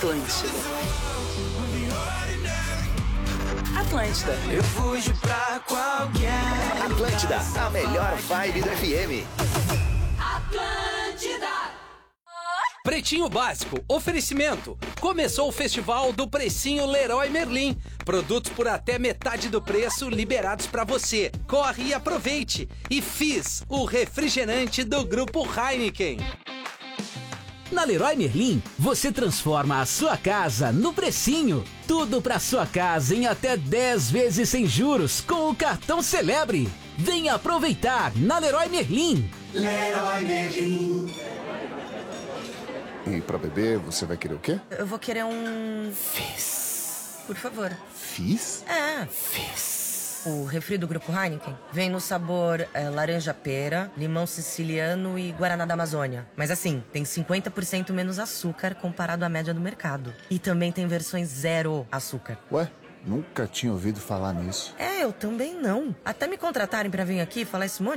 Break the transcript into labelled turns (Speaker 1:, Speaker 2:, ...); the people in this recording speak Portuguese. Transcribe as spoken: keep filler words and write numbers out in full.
Speaker 1: Atlântida. Atlântida.
Speaker 2: Eu fujo pra qualquer.
Speaker 3: Atlântida, a melhor vibe do F M.
Speaker 4: Atlântida.
Speaker 5: Pretinho Básico, oferecimento. Começou o festival do Precinho Leroy Merlin. Produtos por até metade do preço liberados pra você. Corre e aproveite. E Fizz, o refrigerante do Grupo Heineken.
Speaker 6: Na Leroy Merlin, você transforma a sua casa no precinho. Tudo pra sua casa em até dez vezes sem juros com o cartão Celebre. Venha aproveitar na Leroy Merlin.
Speaker 2: Leroy Merlin.
Speaker 7: E pra beber, você vai querer o quê?
Speaker 8: Eu vou querer um...
Speaker 2: Fizz.
Speaker 8: Por favor.
Speaker 7: Fizz?
Speaker 8: É.
Speaker 2: Fizz.
Speaker 8: O refri do Grupo Heineken vem no sabor é, laranja-pera, limão siciliano e guaraná da Amazônia. Mas assim, tem cinquenta por cento menos açúcar comparado à média do mercado. E também tem versões zero açúcar.
Speaker 7: Ué, nunca tinha ouvido falar nisso.
Speaker 8: É, eu também não. Até me contratarem pra vir aqui falar esse monte